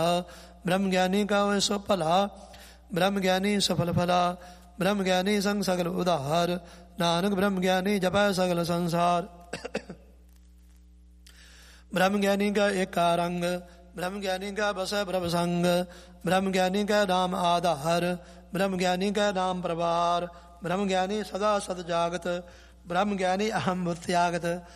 ब्रह्म ज्ञानी का होए सो भला, ब्रह्म ज्ञानी सफल फला, ब्रह्म ज्ञानी संग सगल उधार, नानक ब्रह्म ज्ञानी जपै सगल संसार। ब्रह्म ज्ञानी का एका रंग, ब्रह्म ज्ञानी का बसै प्रभ संग, ब्रह्म ज्ञानी का नाम आधार, ब्रह्म ज्ञानी का नाम प्रभार, ब्रह्म ज्ञानी सदा सद जागत, ब्रह्म ज्ञानी अहम त्यागत,